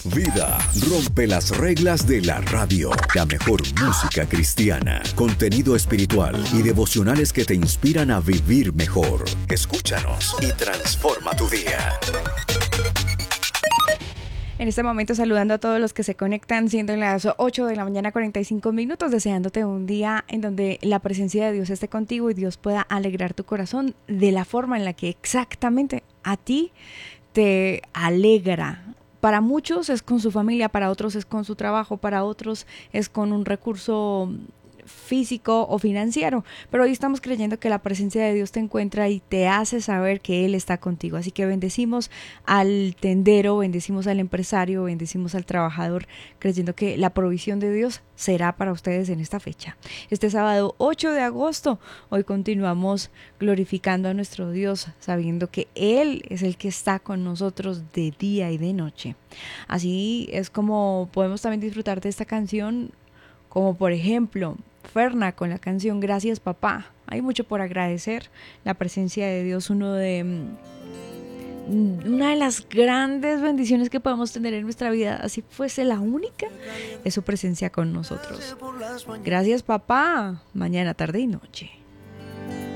Vida rompe las reglas de la radio. La mejor música cristiana, contenido espiritual y devocionales que te inspiran a vivir mejor. Escúchanos y transforma tu día. En este momento saludando a todos los que se conectan, siendo las 8 de la mañana 45 minutos, deseándote un día en donde la presencia de Dios esté contigo y Dios pueda alegrar tu corazón de la forma en la que exactamente a ti te alegra. Para muchos es con su familia, para otros es con su trabajo, para otros es con un recurso físico o financiero, pero hoy estamos creyendo que la presencia de Dios te encuentra y te hace saber que Él está contigo. Así que bendecimos al tendero, bendecimos al empresario, bendecimos al trabajador, creyendo que la provisión de Dios será para ustedes en esta fecha. Este sábado 8 de agosto, hoy continuamos glorificando a nuestro Dios, sabiendo que Él es el que está con nosotros de día y de noche. Así es como podemos también disfrutar de esta canción, como por ejemplo Ferna con la canción Gracias Papá. Hay mucho por agradecer, la presencia de Dios, una de las grandes bendiciones que podemos tener en nuestra vida, así fuese la única, es su presencia con nosotros. Gracias Papá, mañana, tarde y noche.